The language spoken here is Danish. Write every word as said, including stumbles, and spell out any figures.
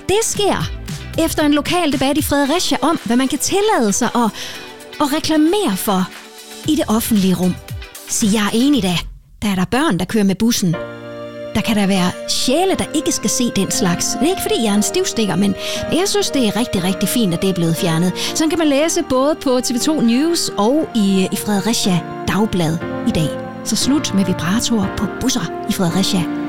Det sker efter en lokal debat i Fredericia om, hvad man kan tillade sig at, at reklamere for i det offentlige rum. Så jeg er enig da. Der er der børn, der kører med bussen. Der kan der være sjæle, der ikke skal se den slags. Det er ikke, fordi jeg er en stivstikker, men jeg synes, det er rigtig, rigtig fint, at det er blevet fjernet. Sådan kan man læse både på T V to News og i, i Fredericia Dagblad i dag. Så slut med vibratorer på busser i Fredericia.